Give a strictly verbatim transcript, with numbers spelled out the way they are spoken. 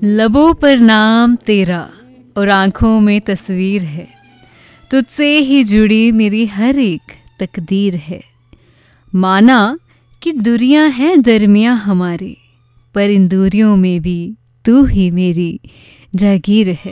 लबों पर नाम तेरा और आंखों में तस्वीर है, तुझसे ही जुड़ी मेरी हर एक तकदीर है। माना कि दूरियां हैं दरमियां हमारी, पर इन दूरियों में भी तू ही मेरी जागीर है।